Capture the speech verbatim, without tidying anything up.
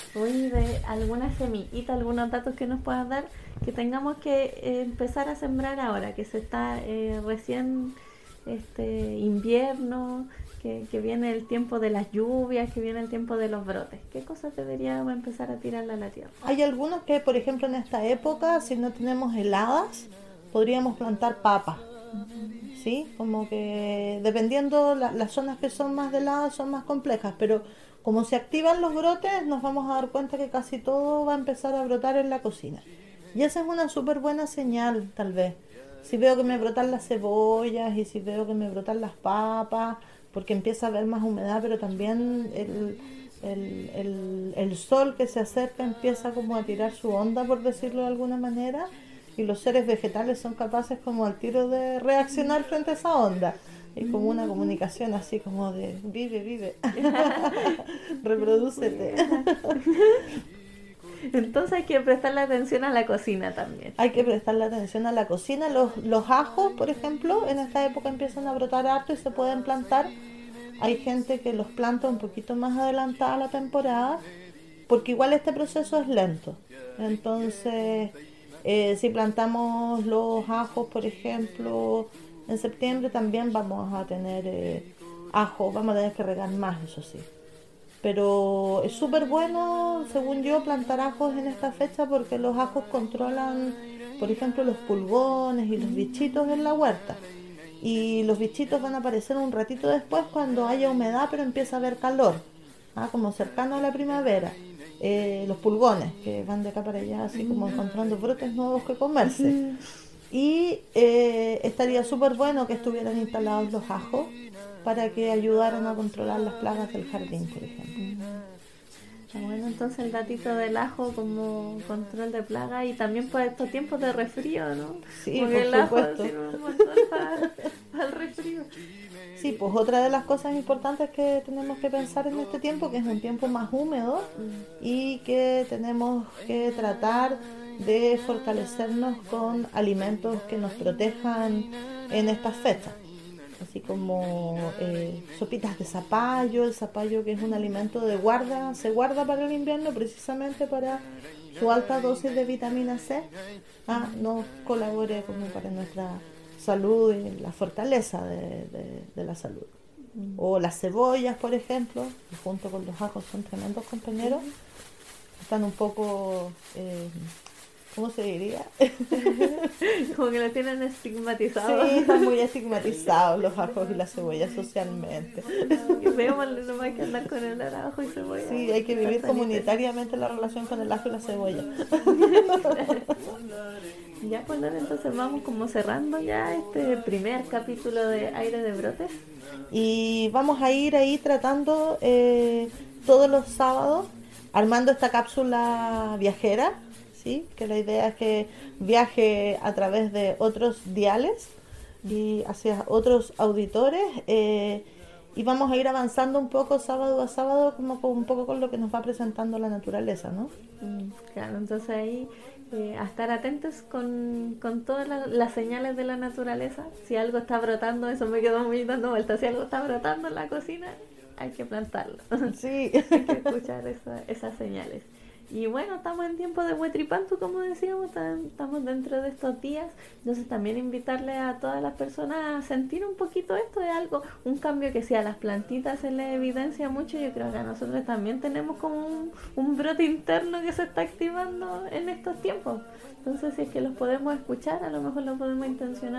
Oye, de alguna semillita, algunos datos que nos puedas dar, que tengamos que eh, empezar a sembrar ahora, que se está eh, recién este invierno, que, que viene el tiempo de las lluvias, que viene el tiempo de los brotes. ¿Qué cosas deberíamos empezar a tirarle a la tierra? Hay algunos que, por ejemplo, en esta época, si no tenemos heladas, podríamos plantar papas, ¿sí? Como que dependiendo la- las zonas que son más heladas son más complejas, pero como se activan los brotes, nos vamos a dar cuenta que casi todo va a empezar a brotar en la cocina. Y esa es una súper buena señal, tal vez. Si veo que me brotan las cebollas y si veo que me brotan las papas, porque empieza a haber más humedad, pero también el, el, el, el sol que se acerca empieza como a tirar su onda, por decirlo de alguna manera, y los seres vegetales son capaces como al tiro de reaccionar frente a esa onda. Y como una comunicación así como de vive, vive, reprodúcete. Buena. Entonces hay que prestarle atención a la cocina también. Hay que prestarle atención a la cocina. Los, los ajos, por ejemplo, en esta época empiezan a brotar harto y se pueden plantar. Hay gente que los planta un poquito más adelantada la temporada, porque igual este proceso es lento. Entonces, eh, si plantamos los ajos, por ejemplo, en septiembre también vamos a tener eh, ajos, vamos a tener que regar más, eso sí. Pero es súper bueno, según yo, plantar ajos en esta fecha porque los ajos controlan, por ejemplo, los pulgones y los bichitos en la huerta. Y los bichitos van a aparecer un ratito después cuando haya humedad, pero empieza a haber calor, ¿ah? Como cercano a la primavera. Eh, los pulgones, que van de acá para allá, así como encontrando brotes nuevos que comerse. Y eh, estaría súper bueno que estuvieran instalados los ajos para que ayudaran a controlar las plagas del jardín, por ejemplo. Ah, bueno, entonces el datito del ajo como control de plaga y también para estos tiempos de resfrío, ¿no? Sí, Porque por el ajo supuesto. sirve un montón para, para el resfrío. Sí, pues otra de las cosas importantes que tenemos que pensar en este tiempo, que es un tiempo más húmedo y que tenemos que tratar de fortalecernos con alimentos que nos protejan en estas fechas. Así como eh, sopitas de zapallo, el zapallo que es un alimento de guarda, se guarda para el invierno precisamente para su alta dosis de vitamina C, ah, nos colabore como para nuestra salud y la fortaleza de, de, de la salud. O las cebollas, por ejemplo, que junto con los ajos son tremendos compañeros, están un poco, eh, ¿cómo se diría? Como que lo tienen estigmatizado. Sí, están muy estigmatizados los ajos y las cebollas socialmente. No, que veamos nomás que andar con el ajo y cebolla. Sí, hay que Tan vivir sanito. comunitariamente la relación con el ajo y la cebolla. Ya, pues Lore, entonces vamos como cerrando ya este primer capítulo de Aire de Brotes. Y vamos a ir ahí tratando eh, todos los sábados, armando esta cápsula viajera, ¿sí? Que la idea es que viaje a través de otros diales y hacia otros auditores. Eh, y vamos a ir avanzando un poco sábado a sábado, como con, un poco con lo que nos va presentando la naturaleza, ¿no? Mm, Claro, entonces ahí eh, a estar atentos con, con todas la- las señales de la naturaleza. Si algo está brotando, eso me quedó muy dando vueltas. Si algo está brotando en la cocina, hay que plantarlo. Sí. Hay que escuchar esa- esas señales. Y bueno, estamos en tiempo de Huetripantu, como decíamos, tam- estamos dentro de estos días. Entonces también invitarle a todas las personas a sentir un poquito esto de algo, un cambio que si a las plantitas se les evidencia mucho, yo creo que a nosotros también tenemos como un, un brote interno que se está activando en estos tiempos. Entonces si es que los podemos escuchar, a lo mejor lo podemos intencionar